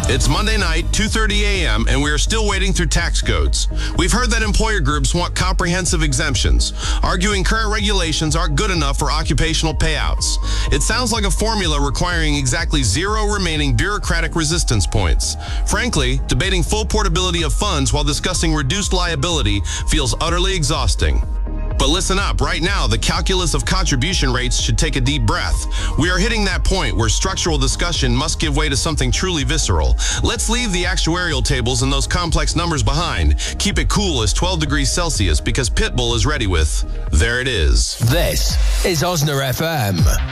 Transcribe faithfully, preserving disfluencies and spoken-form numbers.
It's Monday night, two thirty a.m., and we are still wading through tax codes. We've heard that employer groups want comprehensive exemptions, arguing current regulations aren't good enough for occupational payouts. It sounds like a formula requiring exactly zero remaining bureaucratic resistance points. Frankly, debating full portability of funds while discussing reduced liability feels utterly exhausting. But listen up, right now, the calculus of contribution rates should take a deep breath. We are hitting that point where structural discussion must give way to something truly visceral. Let's leave the actuarial tables and those complex numbers behind. Keep it cool as twelve degrees Celsius because Pitbull is ready with There It Is. This is Osna F M.